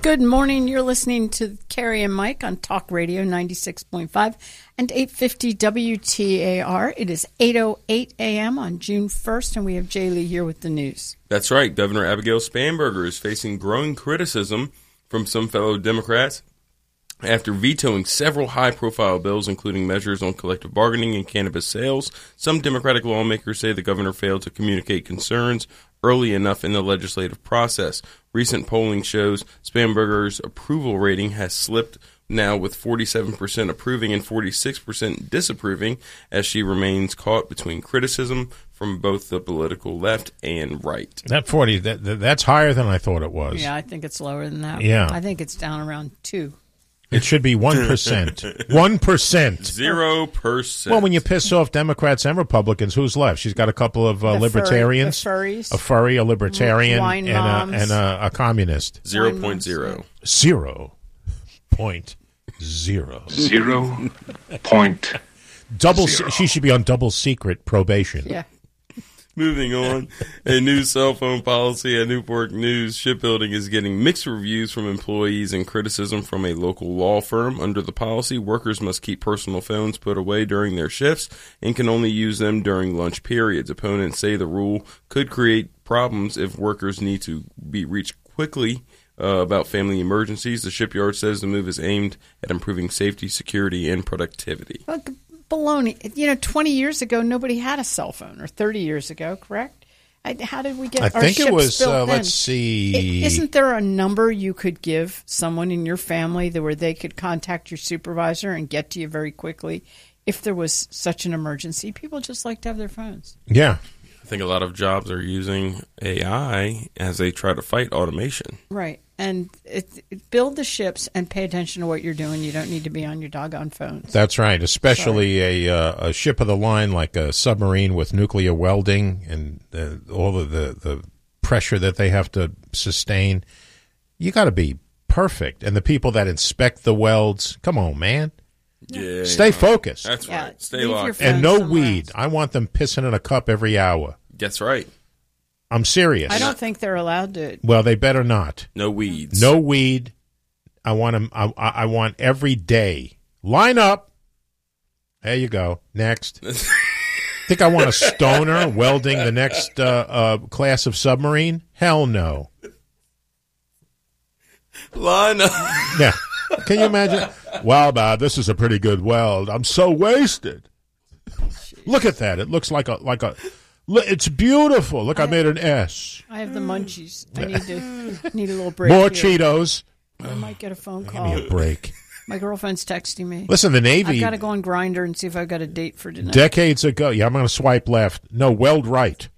Good morning. You're listening to Carrie and Mike on Talk Radio 96.5 and 850 WTAR. It is 8:08 a.m. on June 1st, and we have Jay Lee here with the news. That's right. Governor Abigail Spanberger is facing growing criticism from some fellow Democrats after vetoing several high-profile bills, including measures on collective bargaining and cannabis sales. Some Democratic lawmakers say the governor failed to communicate concerns early enough in the legislative process. Recent polling shows Spanberger's approval rating has slipped now, with 47% approving and 46% disapproving, as she remains caught between criticism from both the political left and right. That 40, that's higher than I thought it was. Yeah, I think it's lower than that. Yeah. I think it's down around 2. It should be 1%. 1%. 0%. Well, when you piss off Democrats and Republicans, who's left? She's got a couple of libertarians. Furries. A furry, a libertarian, Wine and a communist. 0.0. 0.0. 0.0. Double. She should be on double secret probation. Yeah. Moving on, a new cell phone policy at Newport News Shipbuilding is getting mixed reviews from employees and criticism from a local law firm. Under the policy, workers must keep personal phones put away during their shifts and can only use them during lunch periods. Opponents say the rule could create problems if workers need to be reached quickly about family emergencies. The shipyard says the move is aimed at improving safety, security, and productivity. Look, baloney. 20 years ago, nobody had a cell phone, or 30 years ago, correct? How did we get our ships built? I think it was, let's see. Isn't there a number you could give someone in your family where they could contact your supervisor and get to you very quickly if there was such an emergency? People just like to have their phones. Yeah. I think a lot of jobs are using AI as they try to fight automation. Right. And build the ships and pay attention to what you're doing. You don't need to be on your doggone phones. That's right, especially a ship of the line like a submarine with nuclear welding and all of the pressure that they have to sustain. You got to be perfect. And the people that inspect the welds, come on, man. Yeah, Stay focused. That's right. Stay locked. And no weed. I want them pissing in a cup every hour. That's right. I'm serious. I don't think they're allowed to. Well, they better not. No weeds. No weed. I want them. I want every day. Line up. There you go. Next. Think I want a stoner welding the next class of submarine? Hell no. Line up. Yeah. Can you imagine? Wow, man, this is a pretty good weld. I'm so wasted. Look at that. It looks like a. It's beautiful. Look, I made an S. I have the munchies. I need a little break. More here. Cheetos. I might get a phone call. Give me a break. My girlfriend's texting me. Listen, the Navy. I've got to go on Grindr and see if I've got a date for tonight. Decades ago. Yeah, I'm going to swipe left. No, weld right.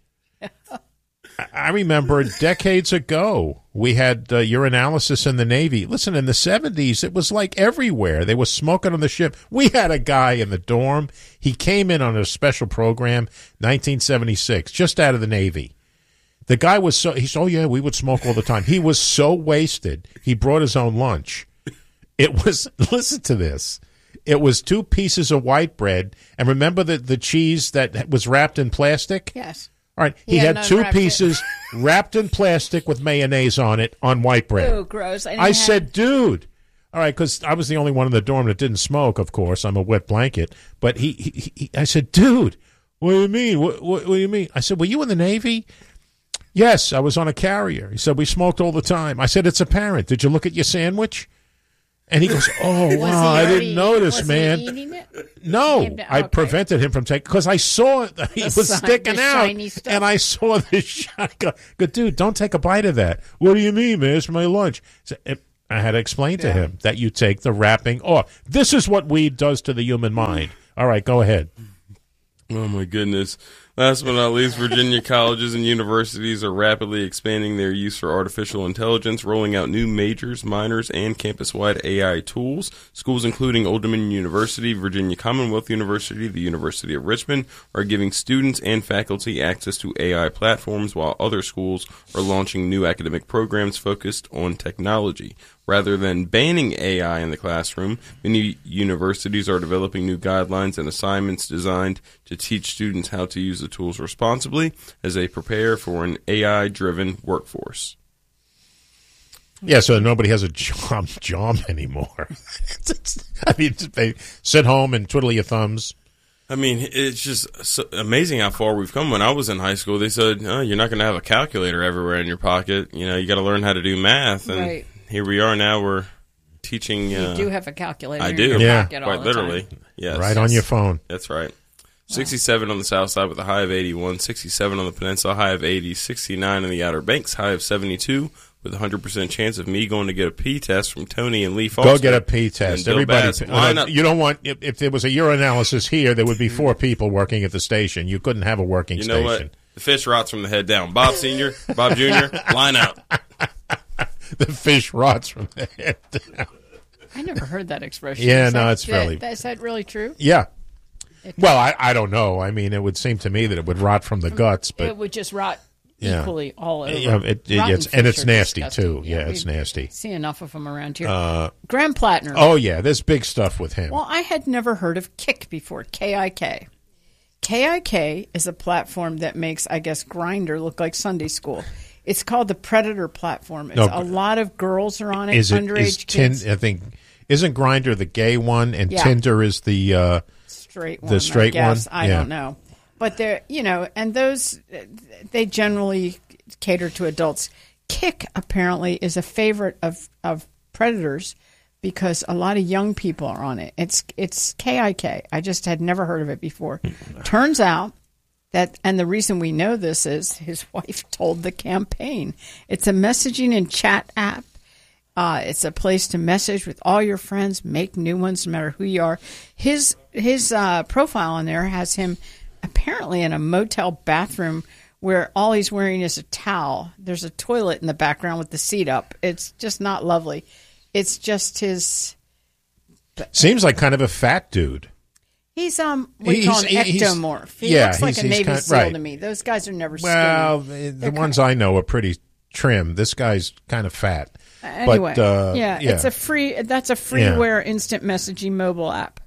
I remember decades ago, we had urinalysis in the Navy. Listen, in the 70s, it was like everywhere. They were smoking on the ship. We had a guy in the dorm. He came in on a special program, 1976, just out of the Navy. The guy was he said, oh, yeah, we would smoke all the time. He was so wasted, he brought his own lunch. It was, listen to this. It was 2 pieces of white bread. And remember the cheese that was wrapped in plastic? Yes. All right, he had 2 pieces wrapped in plastic with mayonnaise on it on white bread. Oh, gross. I said, dude. All right, because I was the only one in the dorm that didn't smoke, of course. I'm a wet blanket. But I said, dude, what do you mean? What do you mean? I said, were you in the Navy? Yes, I was on a carrier. He said, we smoked all the time. I said, it's apparent. Did you look at your sandwich? And he goes, oh, wow, I didn't notice, man. Was he eating it? No, I prevented him from taking, because I saw he was sticking out, and I saw the shot. Go, dude, don't take a bite of that. What do you mean, man? It's my lunch. So I had to explain to him that you take the wrapping off. This is what weed does to the human mind. All right, go ahead. Oh, my goodness. Last but not least, Virginia colleges and universities are rapidly expanding their use for artificial intelligence, rolling out new majors, minors, and campus-wide AI tools. Schools including Old Dominion University, Virginia Commonwealth University, the University of Richmond are giving students and faculty access to AI platforms, while other schools are launching new academic programs focused on technology. Rather than banning AI in the classroom, many universities are developing new guidelines and assignments designed to teach students how to use the tools responsibly as they prepare for an AI-driven workforce. Yeah, so nobody has a job anymore. I mean, they sit home and twiddle your thumbs. I mean, it's just so amazing how far we've come. When I was in high school, they said, oh, you're not going to have a calculator everywhere in your pocket. You know, you got to learn how to do math. And right. Here we are now. We're teaching. You do have a calculator I in do. your Yeah. pocket all Quite the literally. time. Yes. Right on your phone. That's right. 67 on the south side with a high of 81, 67 on the peninsula, high of 80, 69 in the Outer Banks, high of 72, with a 100% chance of me going to get a P test from Tony and Lee Foster. Go get a P test. Everybody, you don't want. If there was a urinalysis here, there would be 4 people working at the station. You couldn't have a working station. You know what? The fish rots from the head down. Bob Senior, Bob Junior, line out. The fish rots from the head down. I never heard that expression. Yeah, no, it's fairly. Is that really true? Yeah. Well, I don't know. I mean, it would seem to me that it would rot from the guts, but it would just rot yeah. equally all over. Yeah, it's nasty too. Yeah, it's nasty. See enough of them around here. Graham Plattner. Oh yeah, there's big stuff with him. Well, I had never heard of Kik before. KIK. KIK is a platform that makes, I guess, Grindr look like Sunday school. It's called the Predator platform. It's a lot of girls are on it. Underage kids. I think isn't Grindr the gay one, and Tinder is the straight one. The straight I guess. one. I don't know, but they're and those they generally cater to adults. Kik apparently is a favorite of predators because a lot of young people are on it. It's KIK. I just had never heard of it before. Turns out that, and the reason we know this is his wife told the campaign. It's a messaging and chat app. It's a place to message with all your friends, make new ones, no matter who you are. His profile on there has him apparently in a motel bathroom where all he's wearing is a towel. There's a toilet in the background with the seat up. It's just not lovely. It's just his. Seems like kind of a fat dude. He's we call him ectomorph. He looks like a Navy SEAL to me. Those guys are never skinny. Well, the ones I know are pretty trim. This guy's kind of fat. Anyway, but, it's a free. That's a freeware instant messaging mobile app.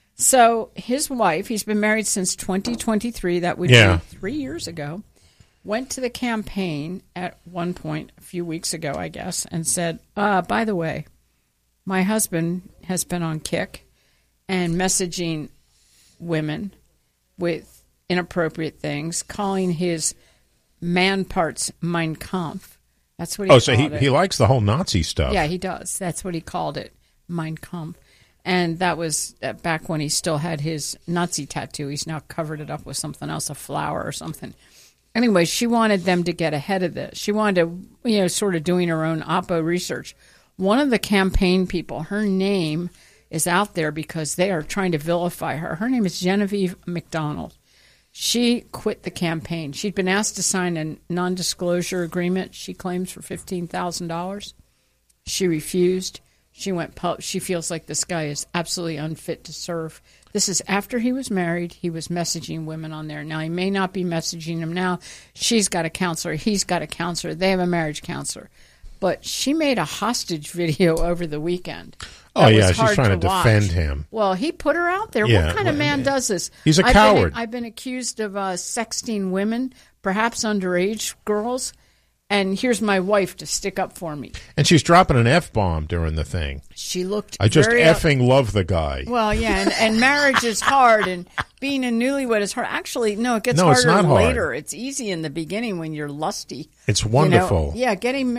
So his wife, he's been married since 2023. That would be 3 years ago. Went to the campaign at one point a few weeks ago, I guess, and said, by the way, my husband has been on Kik and messaging women with inappropriate things, calling his man parts Mein Kampf. That's what he called it. He likes the whole Nazi stuff. Yeah, he does. That's what he called it, Mein Kampf. And that was back when he still had his Nazi tattoo. He's now covered it up with something else, a flower or something. Anyway, she wanted them to get ahead of this. She wanted to, sort of doing her own Oppo research. One of the campaign people, her name is out there because they are trying to vilify her. Her name is Genevieve McDonald. She quit the campaign. She'd been asked to sign a non-disclosure agreement, she claims, for $15,000. She refused. She went. She feels like this guy is absolutely unfit to serve. This is after he was married. He was messaging women on there. Now, he may not be messaging them now. She's got a counselor. He's got a counselor. They have a marriage counselor. But she made a hostage video over the weekend. Oh, yeah, she's trying to defend him. Well, he put her out there. Yeah, what kind of man does this? He's a coward. I've been accused of sexting women, perhaps underage girls, and here's my wife to stick up for me. And she's dropping an F-bomb during the thing. She looked I just effing love the guy. Well, yeah, and marriage is hard, and being a newlywed is hard. Actually, no, it gets harder it's not later. hard. It's easy in the beginning when you're lusty. It's wonderful. Yeah,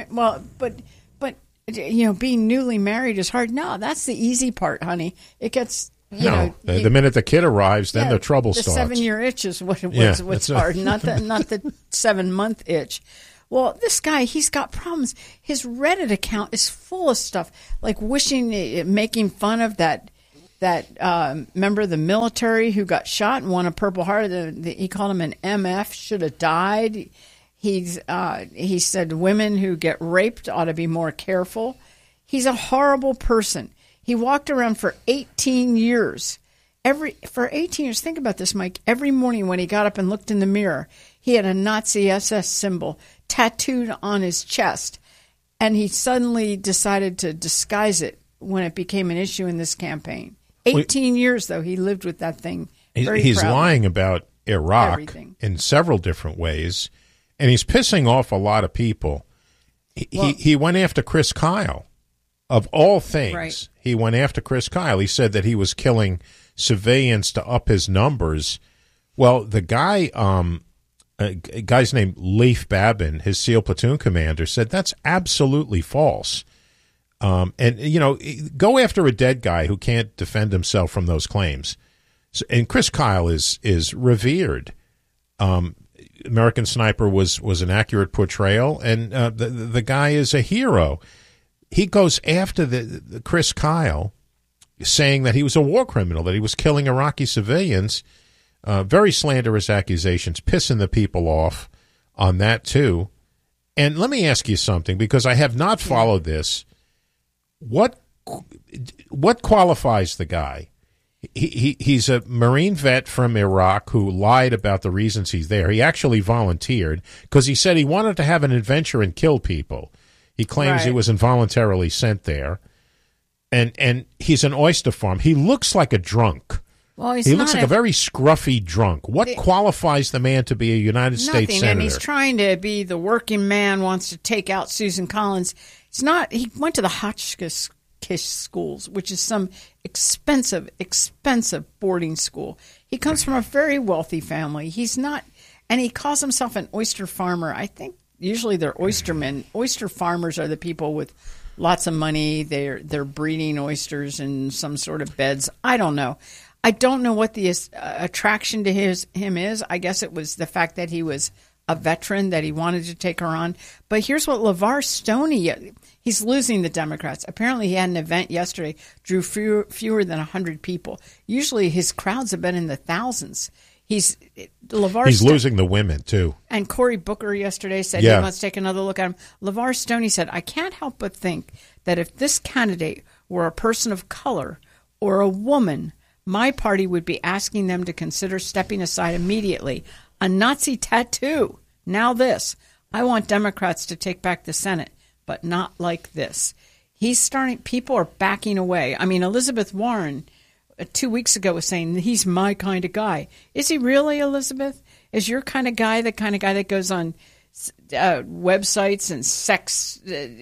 but being newly married is hard. No, that's the easy part, honey. It gets the minute the kid arrives, then the trouble starts. The 7-year itch is what's hard, not the 7-month itch. Well, this guy, he's got problems. His Reddit account is full of stuff like making fun of that member of the military who got shot and won a Purple Heart. He called him an MF, should have died. He said women who get raped ought to be more careful. He's a horrible person. He walked around for 18 years. For 18 years, think about this, Mike. Every morning when he got up and looked in the mirror, he had a Nazi SS symbol tattooed on his chest. And he suddenly decided to disguise it when it became an issue in this campaign. 18 years, though, he lived with that thing. He's lying about Iraq in several different ways. And he's pissing off a lot of people. He went after Chris Kyle. Of all things, Right. He went after Chris Kyle. He said that he was killing civilians to up his numbers. Well, the guy, a guy's named Leif Babin, his SEAL platoon commander, said that's absolutely false. And, go after a dead guy who can't defend himself from those claims. And Chris Kyle is revered. American Sniper was an accurate portrayal, and the guy is a hero. He goes after the Chris Kyle, saying that he was a war criminal, that he was killing Iraqi civilians. Very slanderous accusations, pissing the people off on that too. And let me ask you something, because I have not followed this. What qualifies the guy? He's a Marine vet from Iraq who lied about the reasons he's there. He actually volunteered because he said he wanted to have an adventure and kill people. He claims he was involuntarily sent there. And he's an oyster farm. He looks like a drunk. Well, he looks like a very scruffy drunk. What qualifies the man to be a United States senator? And he's trying to be the working man, wants to take out Susan Collins. It's not. He went to the Hotchkiss schools, which is some expensive boarding school. He comes from a very wealthy family. He's not, and he calls himself an oyster farmer. I think usually they're oystermen. Oyster farmers are the people with lots of money. They're breeding oysters in some sort of beds. I don't know. I don't know what the attraction to him is. I guess it was the fact that he was a veteran, that he wanted to take her on. But here's what LeVar Stoney, he's losing the Democrats. Apparently he had an event yesterday, drew fewer than 100 people. Usually his crowds have been in the thousands. He's losing the women, too. And Cory Booker yesterday said he wants to take another look at him. LeVar Stoney said, I can't help but think that if this candidate were a person of color or a woman, my party would be asking them to consider stepping aside immediately. A Nazi tattoo. Now this. I want Democrats to take back the Senate, but not like this. People are backing away. I mean, Elizabeth Warren 2 weeks ago was saying he's my kind of guy. Is he really, Elizabeth? Is your kind of guy the kind of guy that goes on websites and sex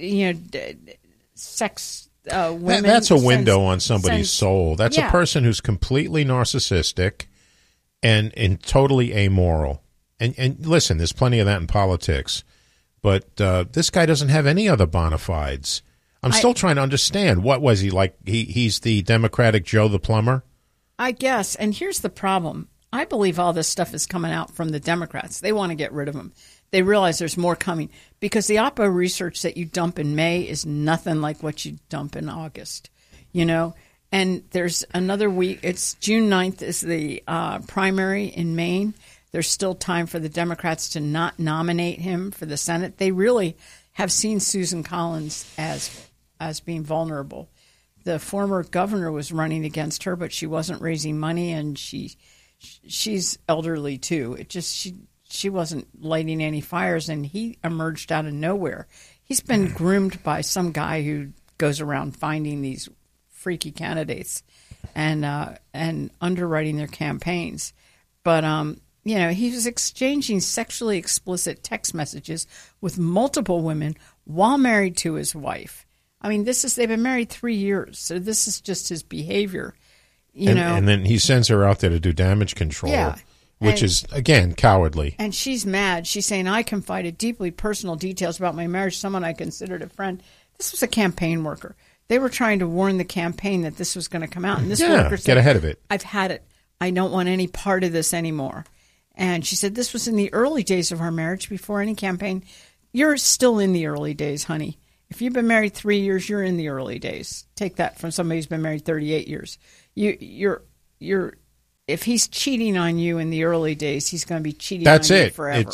women? That's a window on somebody's soul. That's a person who's completely narcissistic and totally amoral. And listen, there's plenty of that in politics. But this guy doesn't have any other bona fides. I'm still trying to understand. What was he like? He's the Democratic Joe the plumber? I guess. And here's the problem. I believe all this stuff is coming out from the Democrats. They want to get rid of him. They realize there's more coming because the Oppo research that you dump in May is nothing like what you dump in August, And there's another week. It's June 9th is the primary in Maine. There's still time for the Democrats to not nominate him for the Senate. They really have seen Susan Collins as being vulnerable. The former governor was running against her, but she wasn't raising money, and she's elderly too. She wasn't lighting any fires, and he emerged out of nowhere. He's been groomed by some guy who goes around finding these freaky candidates and underwriting their campaigns. But he was exchanging sexually explicit text messages with multiple women while married to his wife. I mean, they've been married 3 years, so this is just his behavior, And then he sends her out there to do damage control, which is, again, cowardly. And she's mad. She's saying, I confided deeply personal details about my marriage to someone I considered a friend. This was a campaign worker. They were trying to warn the campaign that this was going to come out. And this worker said, get ahead of it. I've had it. I don't want any part of this anymore. And she said, this was in the early days of our marriage before any campaign. You're still in the early days, honey. If you've been married 3 years, you're in the early days. Take that from somebody who's been married 38 years. You're if he's cheating on you in the early days, he's going to be cheating on you forever.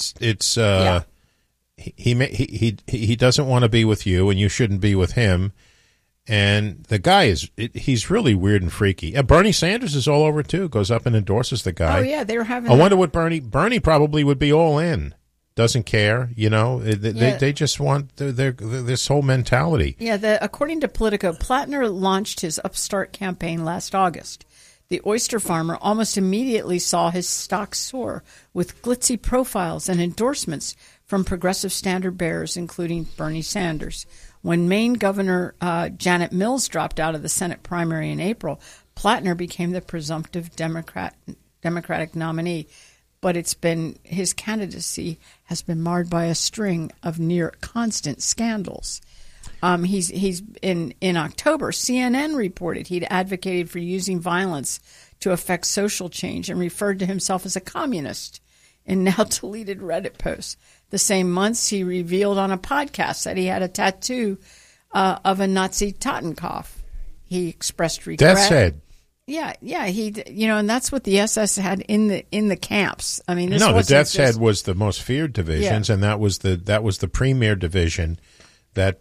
He doesn't want to be with you, and you shouldn't be with him. And the guy he's really weird and freaky. Bernie Sanders is all over too. Goes up and endorses the guy. Oh yeah, they were having. I wonder what Bernie probably would be all in. Doesn't care, They just want this whole mentality. Yeah, according to Politico, Plattner launched his Upstart campaign last August. The oyster farmer almost immediately saw his stock soar with glitzy profiles and endorsements from progressive standard bearers, including Bernie Sanders. When Maine Governor Janet Mills dropped out of the Senate primary in April, Plattner became the presumptive Democratic nominee. But his candidacy has been marred by a string of near constant scandals. He's in October, CNN reported he'd advocated for using violence to affect social change and referred to himself as a communist in now deleted Reddit posts. The same months, he revealed on a podcast that he had a tattoo of a Nazi Totenkopf. He expressed regret. Death's head. Yeah. And that's what the SS had in the camps. I mean, the Death's Head was the most feared divisions, and that was the premier division that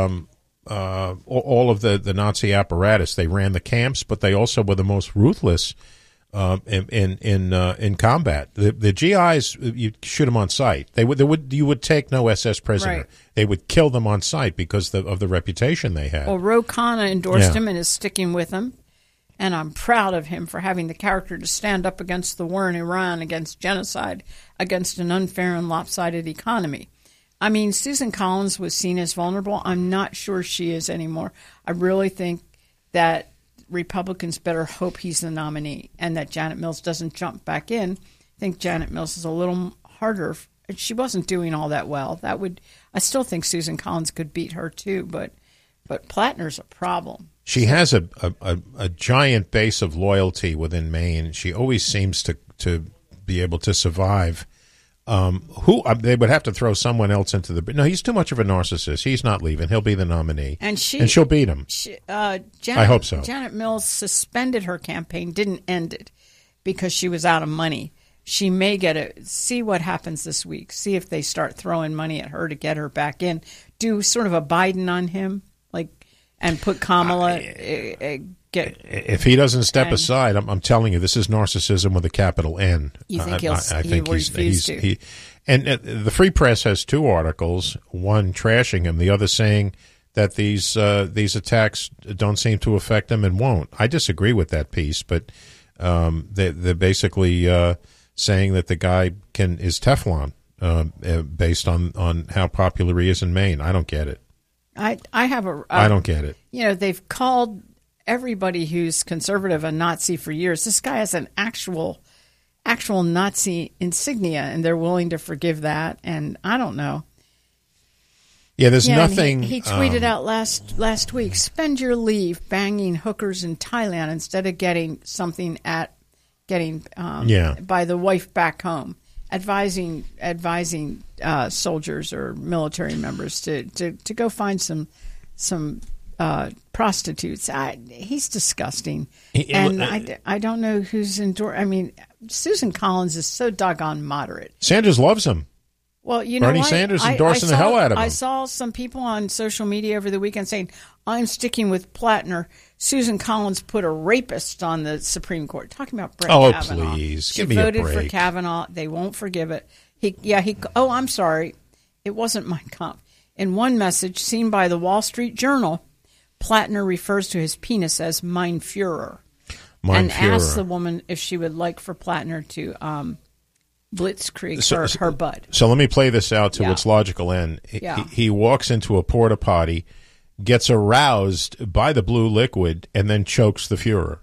all of the Nazi apparatus. They ran the camps, but they also were the most ruthless in combat. The GIs, you shoot them on sight. You would take no SS prisoner. Right. They would kill them on sight because of the reputation they had. Well, Ro Khanna endorsed him and is sticking with him. And I'm proud of him for having the character to stand up against the war in Iran, against genocide, against an unfair and lopsided economy. I mean, Susan Collins was seen as vulnerable. I'm not sure she is anymore. I really think that Republicans better hope he's the nominee and that Janet Mills doesn't jump back in. I think Janet Mills is a little harder. She wasn't doing all that well. I still think Susan Collins could beat her too, but Plattner's a problem. She has a giant base of loyalty within Maine. She always seems to be able to survive. They would have to throw someone else into the. No, he's too much of a narcissist. He's not leaving. He'll be the nominee, and she'll beat him. I hope so. Janet Mills suspended her campaign, didn't end it because she was out of money. She may see what happens this week. See if they start throwing money at her to get her back in. Do sort of a Biden on him, and put Kamala. If he doesn't step aside, I'm telling you, this is narcissism with a capital N. You think I think he'll refuse to? And the Free Press has two articles: one trashing him, the other saying that these attacks don't seem to affect him and won't. I disagree with that piece, but they're basically saying that the guy is Teflon based on how popular he is in Maine. I don't get it. I don't get it. They've called everybody who's conservative a Nazi for years. This guy has an actual Nazi insignia, and they're willing to forgive that. And I don't know. Yeah, there's nothing. He tweeted out last week: "Spend your leave banging hookers in Thailand instead of getting something by the wife back home." Advising soldiers or military members to go find some prostitutes. He's disgusting, I don't know who's endorsing. I mean, Susan Collins is so doggone moderate. Sanders loves him. Well, Bernie Sanders endorsing the hell out of him. I saw some people on social media over the weekend saying, "I'm sticking with Plattner." Susan Collins put a rapist on the Supreme Court. Talking about Brett Kavanaugh. Please, give me a break. She voted for Kavanaugh. They won't forgive it. I'm sorry. It wasn't Mein Kampf. In one message seen by the Wall Street Journal, Plattner refers to his penis as Mein Führer. And asked the woman if she would like for Plattner to blitzkrieg her butt. So let me play this out to its logical end. He walks into a porta potty, gets aroused by the blue liquid, and then chokes the Führer.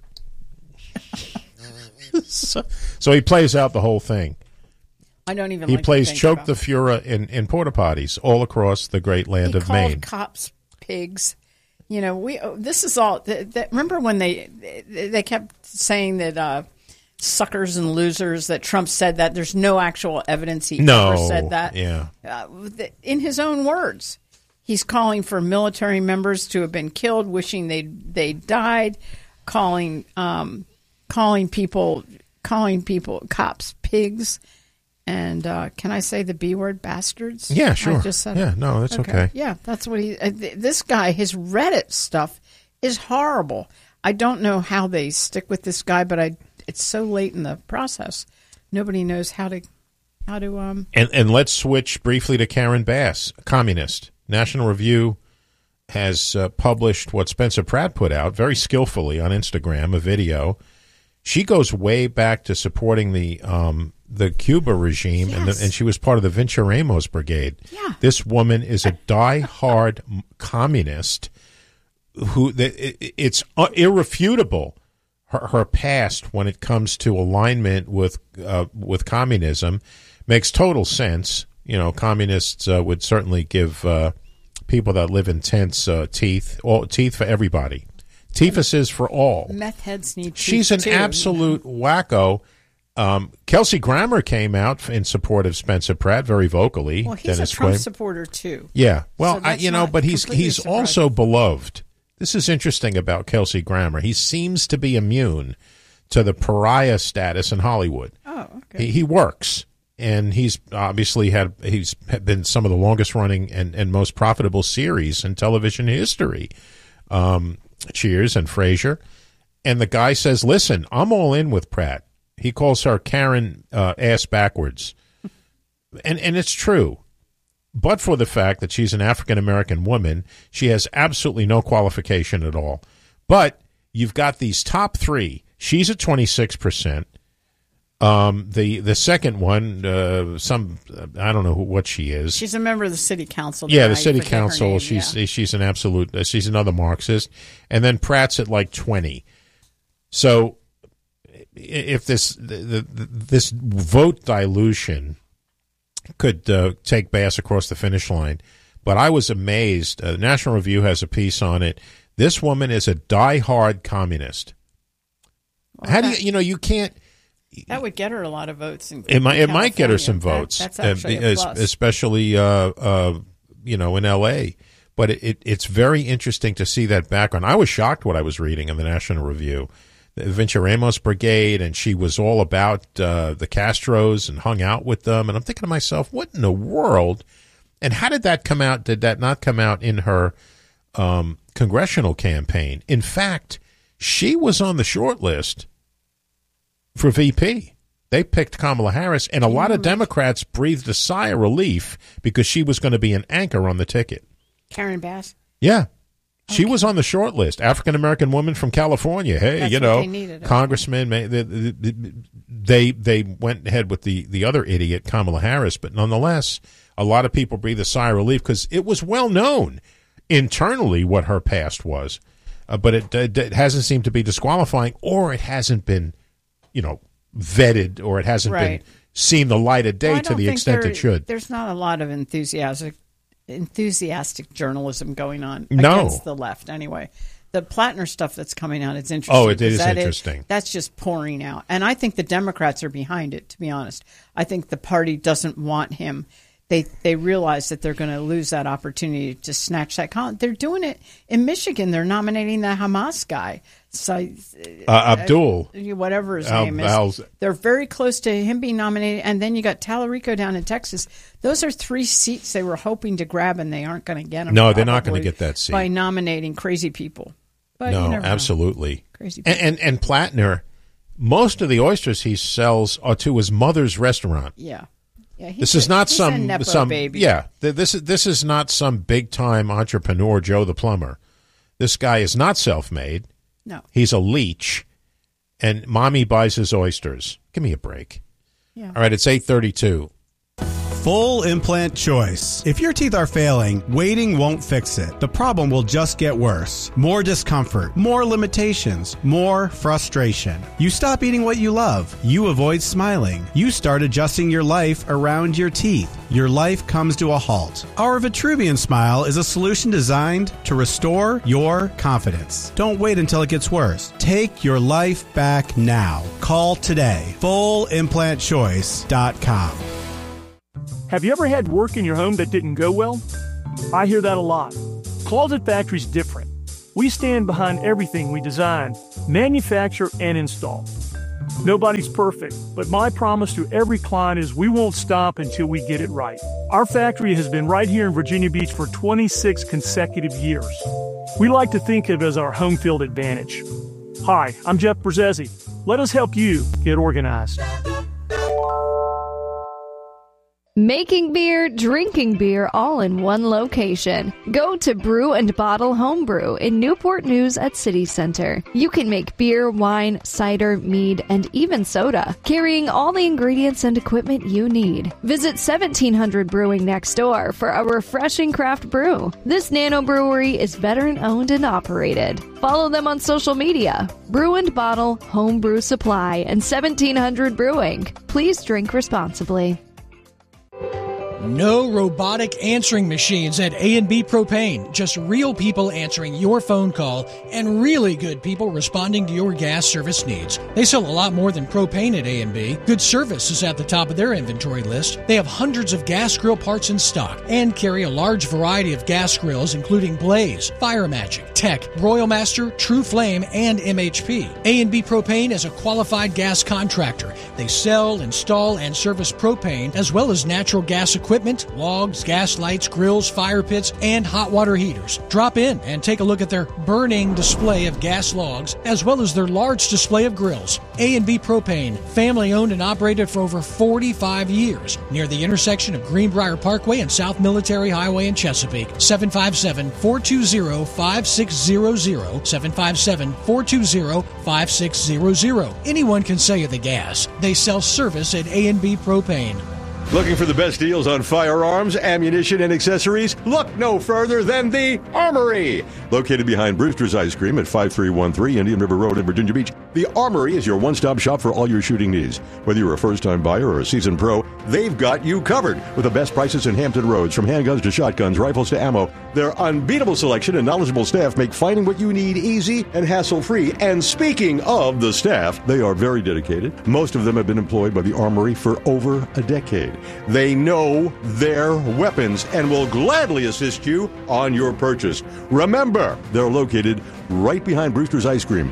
So he plays out the whole thing. I don't even. He plays choke the Führer in porta potties all across the great land of Maine. He called cops pigs. This is all. Remember when they kept saying that suckers and losers, that Trump said that? There's no actual evidence he ever said that. Yeah. In his own words. He's calling for military members to have been killed, wishing they died, calling people cops pigs, and can I say the B word, bastards? Yeah, sure. I just said it. No, that's okay. Yeah, that's what he. This guy, his Reddit stuff is horrible. I don't know how they stick with this guy, but it's so late in the process, nobody knows how to. And let's switch briefly to Karen Bass, communist. National Review has published what Spencer Pratt put out very skillfully on Instagram, a video. She goes way back to supporting the Cuba regime, Yes. and she was part of the Vinci Ramos Brigade. Yeah. This woman is a die-hard communist who it's irrefutable. Her past, when it comes to alignment with communism, makes total sense. You know, communists would certainly give people that live in tents teeth for everybody. Typhus is for all. Meth heads need teeth, She's an too, absolute wacko. Kelsey Grammer came out in support of Spencer Pratt very vocally. Well, he's Dennis a Trump Quaid. supporter, too. Yeah. Well, So that's but he's completely surprising. also beloved. This is interesting about Kelsey Grammer. He seems to be immune to the status in Hollywood. Oh, okay. He works, and he's obviously he's been some of the longest running and most profitable series in television history. Cheers and Frasier. And the guy says, listen, I'm all in with Pratt. He calls her Karen ass backwards. And it's true. But for the fact that she's an African-American woman, she has absolutely no qualification at all. But you've got these top three. She's at 26%. The second one, I don't know what she is. She's a member of the city council. Yeah, I the city forget her council. name, She's an absolute. She's another Marxist, and then Pratt's at like 20. So, if this vote dilution could take Bass across the finish line, but I was amazed. National Review has a piece on it. This woman is a diehard communist. Well, How do you can't. That would get her a lot of votes. It might get her some votes, That's actually a plus. especially in L.A. But it's very interesting to see that background. I was shocked what I was reading in the National Review, the Vinci Ramos Brigade, and she was all about the Castros and hung out with them. And I'm thinking to myself, what in the world? And how did that come out? Did that not come out in her congressional campaign? In fact, she was on the short list for VP. They picked Kamala Harris, and a lot of Democrats breathed a sigh of relief because she was going to be an anchor on the ticket. Karen Bass. Yeah. She was on the short list. African-American woman from California. Hey, That's what they needed. congressman. They went ahead with the other idiot, Kamala Harris, but nonetheless, a lot of people breathed a sigh of relief because it was well known internally what her past was. But it hasn't seemed to be disqualifying, or it hasn't been vetted, or it hasn't been seen the light of day to the extent it should. There's not a lot of enthusiastic journalism going on against the left anyway. The Plattner stuff that's coming out, it's interesting. Oh, it is interesting. That's just pouring out. And I think the Democrats are behind it, to be honest. I think the party doesn't want him. They realize that they're going to lose that opportunity to snatch that. They're doing it in Michigan. They're nominating the Hamas guy. So, Abdul. Whatever his name is. They're very close to him being nominated. And then you got Tallarico down in Texas. Those are 3 seats they were hoping to grab, and they aren't going to get them. No, they're not going to get that seat. By nominating crazy people. But no, you never absolutely. Know. Crazy people. And Plattner, most of the oysters he sells are to his mother's restaurant. Yeah. Yeah, this is not some baby. Yeah, this is not some big time entrepreneur Joe the plumber. This guy is not self-made. No, he's a leech, and mommy buys his oysters. Give me a break. Yeah. All right, it's 8:32. Full implant choice. If your teeth are failing, waiting won't fix it. The problem will just get worse. More discomfort, more limitations, more frustration. You stop eating what you love. You avoid smiling. You start adjusting your life around your teeth. Your life comes to a halt. Our Vitruvian Smile is a solution designed to restore your confidence. Don't wait until it gets worse. Take your life back now. Call today. FullImplantChoice.com. Have you ever had work in your home that didn't go well? I hear that a lot. Closet Factory's different. We stand behind everything we design, manufacture, and install. Nobody's perfect, but my promise to every client is we won't stop until we get it right. Our factory has been right here in Virginia Beach for 26 consecutive years. We like to think of it as our home field advantage. Hi, I'm Jeff Brzezzi. Let us help you get organized. Making beer, drinking beer, all in one location. Go to Brew and Bottle Homebrew in Newport News at City Center. You can make beer, wine, cider, mead, and even soda, carrying all the ingredients and equipment you need. Visit 1700 Brewing next door for a refreshing craft brew. This nano brewery is veteran-owned and operated. Follow them on social media. Brew and Bottle Homebrew Supply and 1700 Brewing. Please drink responsibly. No robotic answering machines at A&B Propane. Just real people answering your phone call and really good people responding to your gas service needs. They sell a lot more than propane at A&B. Good service is at the top of their inventory list. They have hundreds of gas grill parts in stock and carry a large variety of gas grills including Blaze, Fire Magic, Tech, Royal Master, True Flame, and MHP. A&B Propane is a qualified gas contractor. They sell, install, and service propane as well as natural gas equipment, logs, gas lights, grills, fire pits, and hot water heaters. Drop in and take a look at their burning display of gas logs as well as their large display of grills. A&B Propane, family owned and operated for over 45 years, near the intersection of Greenbrier Parkway and South Military Highway in Chesapeake. 757-420-5600, 757-420-5600. Anyone can sell you the gas. They sell service at A&B Propane. Looking for the best deals on firearms, ammunition, and accessories? Look no further than the Armory. Located behind Brewster's Ice Cream at 5313 Indian River Road in Virginia Beach, the Armory is your one-stop shop for all your shooting needs. Whether you're a first-time buyer or a seasoned pro, they've got you covered with the best prices in Hampton Roads. From handguns to shotguns, rifles to ammo, their unbeatable selection and knowledgeable staff make finding what you need easy and hassle-free. And speaking of the staff, they are very dedicated. Most of them have been employed by the Armory for over a decade. They know their weapons and will gladly assist you on your purchase. Remember, they're located right behind Brewster's Ice Cream,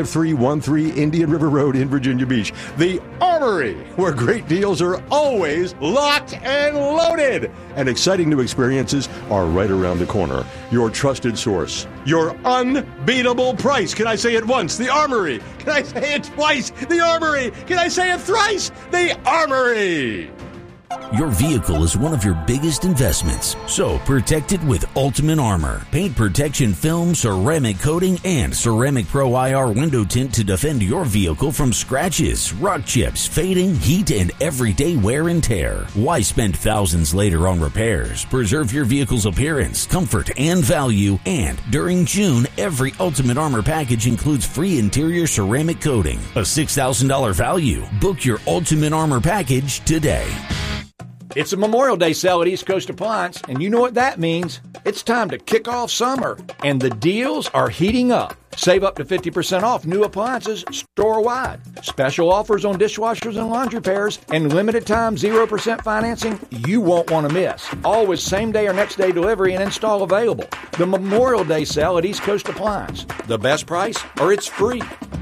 5313 Indian River Road in Virginia Beach. The Armory, where great deals are always locked and loaded. And exciting new experiences are right around the corner. Your trusted source. Your unbeatable price. Can I say it once? The Armory. Can I say it twice? The Armory. Can I say it thrice? The Armory. Your vehicle is one of your biggest investments, so protect it with Ultimate Armor. Paint protection film, ceramic coating, and Ceramic Pro IR window tint to defend your vehicle from scratches, rock chips, fading, heat, and everyday wear and tear. Why spend thousands later on repairs? Preserve your vehicle's appearance, comfort, and value. And during June, every Ultimate Armor package includes free interior ceramic coating, a $6,000 value. Book your Ultimate Armor package today. It's a Memorial Day sale at East Coast Appliance, and you know what that means. It's time to kick off summer, and the deals are heating up. Save up to 50% off new appliances store-wide. Special offers on dishwashers and laundry pairs, and limited time 0% financing you won't want to miss. Always same-day or next-day delivery and install available. The Memorial Day sale at East Coast Appliance. The best price, or it's free.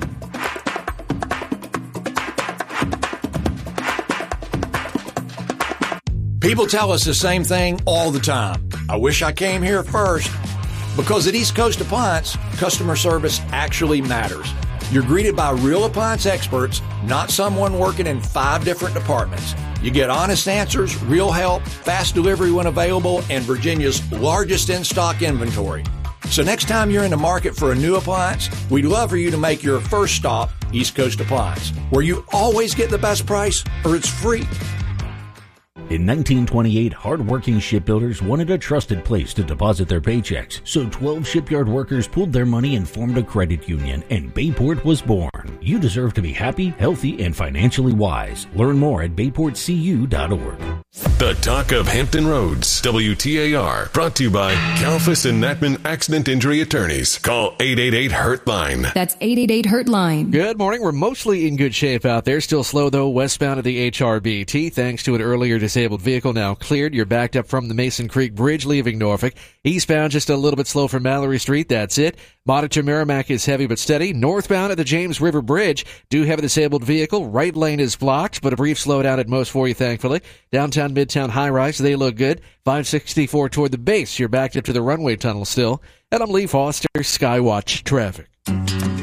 People tell us the same thing all the time. I wish I came here first. Because at East Coast Appliance, customer service actually matters. You're greeted by real appliance experts, not someone working in 5 different departments. You get honest answers, real help, fast delivery when available, and Virginia's largest in-stock inventory. So next time you're in the market for a new appliance, we'd love for you to make your first stop East Coast Appliance, where you always get the best price or it's free. In 1928, hard-working shipbuilders wanted a trusted place to deposit their paychecks, so 12 shipyard workers pooled their money and formed a credit union, and Bayport was born. You deserve to be happy, healthy, and financially wise. Learn more at bayportcu.org. The Talk of Hampton Roads, WTAR, brought to you by Kalfas and Natman Accident Injury Attorneys. Call 888-HURT-LINE. That's 888-HURT-LINE. Good morning. We're mostly in good shape out there. Still slow, though, westbound of the HRBT, thanks to an earlier disabled vehicle now cleared. You're backed up from the Mason Creek Bridge leaving Norfolk. Eastbound, just a little bit slow from Mallory Street. That's it. Monitor Merrimack is heavy but steady. Northbound at the James River Bridge, do have a disabled vehicle. Right lane is blocked, but a brief slowdown at most for you, thankfully. Downtown, Midtown, high-rise, they look good. 564 toward the base. You're backed up to the runway tunnel still. And I'm Lee Foster, Skywatch Traffic.